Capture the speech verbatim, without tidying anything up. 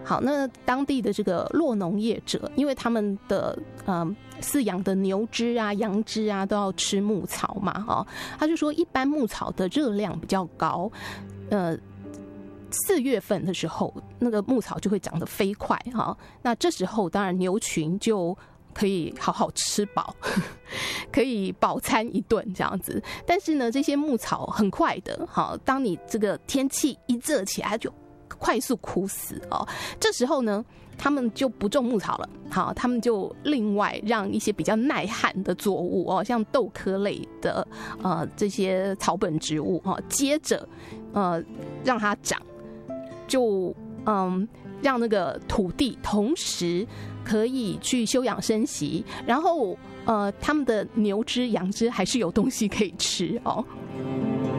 好，那当地的这个酪农业者，因为他们的嗯饲养的牛只啊、羊只啊都要吃牧草嘛，哦，他就说一般牧草的热量比较高，呃。四月份的时候，那个牧草就会长得飞快哈。那这时候当然牛群就可以好好吃饱，可以饱餐一顿这样子。但是呢，这些牧草很快的，好，当你这个天气一热起来，它就快速枯死哦。这时候呢，他们就不种牧草了，好，他们就另外让一些比较耐旱的作物哦，像豆科类的呃这些草本植物哦，接着呃让它长。就嗯，让那个土地同时可以去休养生息，然后呃，他们的牛只、羊只还是有东西可以吃哦。